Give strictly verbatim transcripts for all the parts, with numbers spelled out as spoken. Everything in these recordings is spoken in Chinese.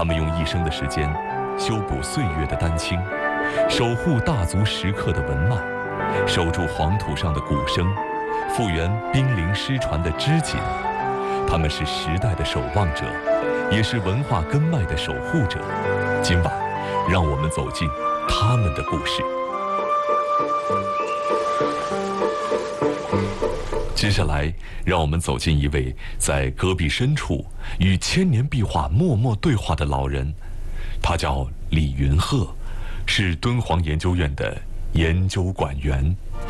他们用一生的时间修补岁月的丹青，守护大足石刻的文脉，守住黄土上的鼓声，复原濒临失传的织锦。他们是时代的守望者，也是文化根脉的守护者。今晚，让我们走进他们的故事。接下来，让我们走进一位在戈壁深处与千年壁画默默对话的老人，他叫李云鹤，是敦煌研究院的研究馆员。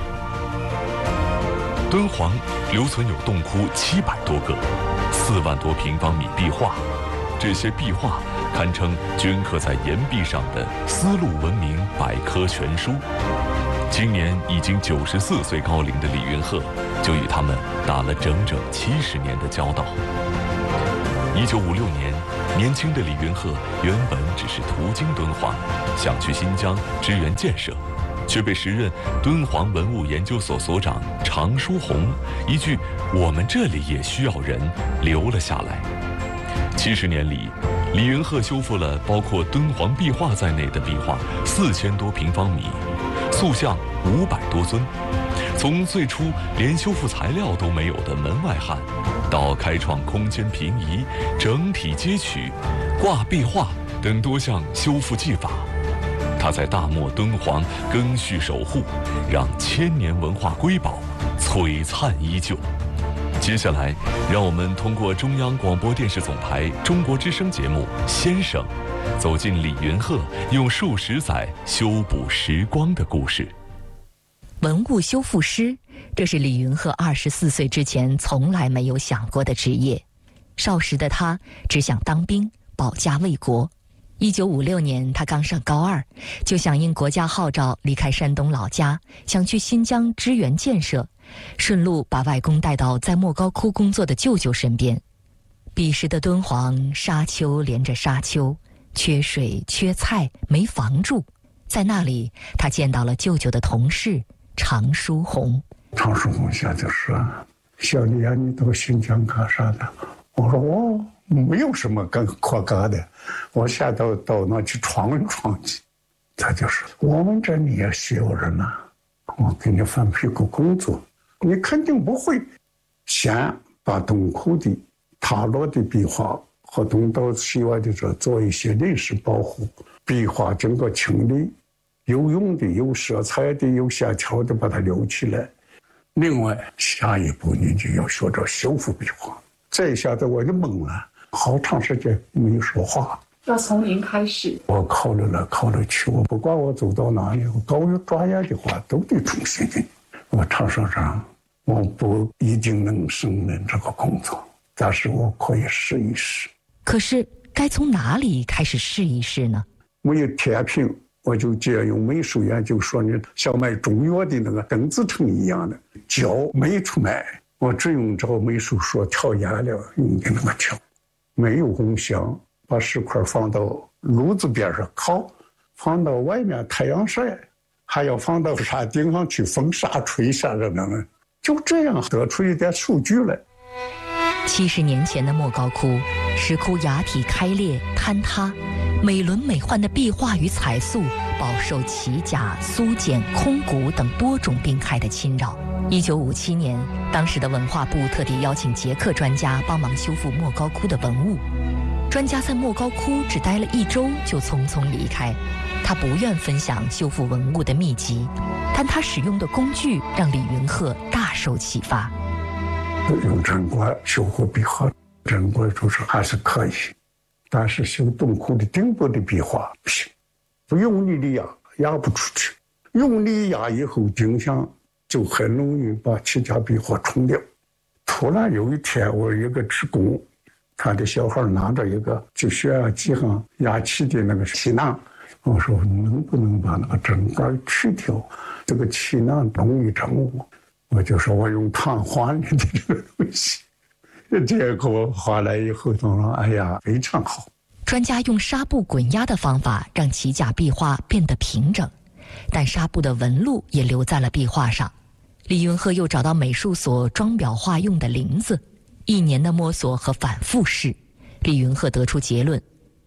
敦煌留存有洞窟七百多个，四万多平方米壁画，这些壁画堪称镌刻在岩壁上的丝路文明百科全书。今年已经九十四岁高龄的李云鹤，就与他们打了整整七十年的交道。一九五六年，年轻的李云鹤原本只是途经敦煌，想去新疆支援建设，却被时任敦煌文物研究所所长常书鸿一句“我们这里也需要人”留了下来。七十年里，李云鹤修复了包括敦煌壁画在内的壁画四千多平方米，塑像五百多尊。从最初连修复材料都没有的门外汉，到开创空间平移、整体接取、挂壁画等多项修复技法，他在大漠敦煌赓续守护，让千年文化瑰宝璀璨依旧。接下来，让我们通过中央广播电视总台中国之声节目《先生》，走进李云鹤用数十载修补时光的故事。 文物修复师，这是李云鹤二十四岁之前从来没有想过的职业。少时的他只想当兵，保家卫国。一九五六年，他刚上高二，就响应国家号召离开山东老家，想去新疆支援建设，顺路把外公带到在莫高窟工作的舅舅身边。彼时的敦煌，沙丘连着沙丘，缺水缺菜，没房住。在那里，他见到了舅舅的同事常书鸿。 常书鸿先生说：“小李啊，你到新疆干啥的？”我说：“我没有什么干可干的，我现在到那去闯一闯去。”他就说：“我们这里也需要人呐，我给你分配个工作，你肯定不会。先把洞窟的塌落的壁画和东到西外的这做一些临时保护，壁画经过清理。”有用的、有色彩的、有线条的，把它留起来。另外，下一步你就要学着修复壁画。这一下子我就懵了，好长时间没说话。 要从零开始。我考虑来考虑去，我不管我走到哪里，我搞有专业的话，都得重新的。我常说上，我不一定能胜任这个工作，但是我可以试一试。 可是，该从哪里开始试一试呢？ 没有天平。我就借用美术研究说呢，像卖中药的那个邓子成一样的胶没出卖，我只用照美术说调颜料用的那个调，没有红香，把石块放到炉子边上烤，放到外面太阳晒，还要放到山顶上去风沙吹下着那个，就这样得出一点数据来。 七十年前的莫高窟，石窟崖体开裂坍塌，美轮美奂的壁画与彩塑饱受奇甲、苏碱、空谷等多种病害的侵扰。一九五七年，当时的文化部特地邀请捷克专家帮忙修复莫高窟的文物。专家在莫高窟只待了一周就匆匆离开，他不愿分享修复文物的秘籍，但他使用的工具让李云鹤大受启发。 用针管修复壁画，针管就是还是可以，但是修洞窟的顶部的壁画不行，不用力的压压不出去，用力压以后镜像就很容易把其他壁画冲掉。突然有一天，我一个职工看着小孩拿着一个就血压计上压气的那个气囊，我说能不能把那个针管去掉，这个气囊容易成雾。我就说我用碳换的这个东西，结果换来以后他说哎呀非常好。 专家用纱布滚压的方法让旗甲壁画变得平整，但纱布的纹路也留在了壁画上。李云鹤又找到美术所装裱画用的林子，一年的摸索和反复试，李云鹤得出结论：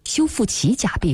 修复齐甲壁